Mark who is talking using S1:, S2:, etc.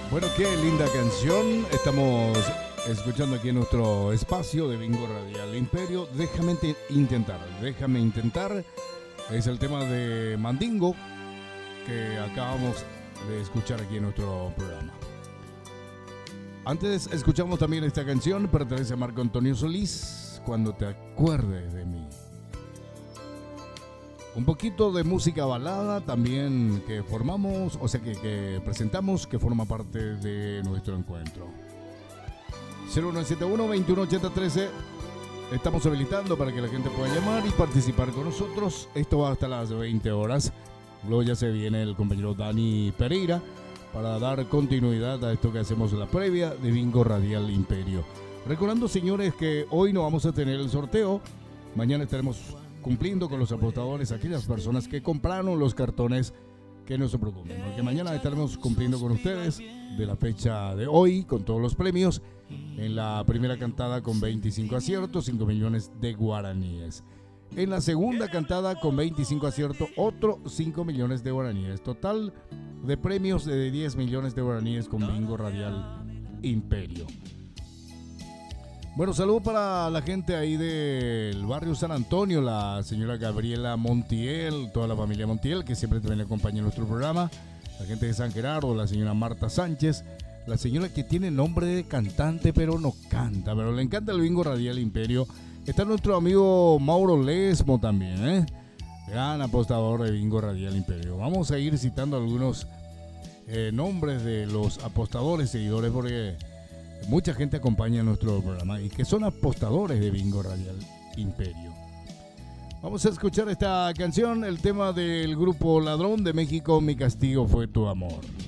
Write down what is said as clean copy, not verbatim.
S1: Bueno, qué linda canción. Estamos escuchando aquí en nuestro espacio de Bingo Radial Imperio. Déjame intentar. Es el tema de Mandingo que acabamos de escuchar aquí en nuestro programa. Antes escuchamos también esta canción, pertenece a Marco Antonio Solís, Cuando te acuerdes de mí. Un poquito de música balada también que formamos, o sea que presentamos, que forma parte de nuestro encuentro. 0171-2180-13. Estamos habilitando para que la gente pueda llamar y participar con nosotros. Esto va hasta las 20 horas. Luego ya se viene el compañero Dani Pereira para dar continuidad a esto que hacemos en la previa de Bingo Radial Imperio. Recordando, señores, que hoy no vamos a tener el sorteo. Mañana estaremos cumpliendo con los apostadores, aquellas personas que compraron los cartones, que no se preocupen, porque mañana estaremos cumpliendo con ustedes de la fecha de hoy, con todos los premios. En la primera cantada con 25 aciertos, 5 millones de guaraníes. En la segunda cantada con 25 aciertos, otro 5 millones de guaraníes. Total de premios de 10 millones de guaraníes con Bingo Radial Imperio. Bueno, saludo para la gente ahí del barrio San Antonio, la señora Gabriela Montiel, toda la familia Montiel, que siempre también acompaña en nuestro programa. La gente de San Gerardo, la señora Marta Sánchez, la señora que tiene nombre de cantante, pero no canta, pero le encanta el Bingo Radial Imperio. Está nuestro amigo Mauro Lesmo también, gran apostador de Bingo Radial Imperio. Vamos a ir citando algunos nombres de los apostadores, seguidores, porque mucha gente acompaña nuestro programa y que son apostadores de Bingo Radial Imperio. Vamos a escuchar esta canción, el tema del grupo Ladrón de México, Mi castigo fue tu amor.